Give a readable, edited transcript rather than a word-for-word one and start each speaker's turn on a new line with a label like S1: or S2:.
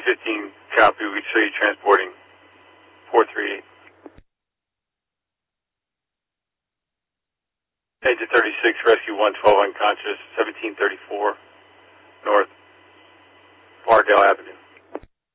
S1: 315 copy. We show you transporting 438. Agent 36, Rescue 112 unconscious, 1734 North Fardale Avenue.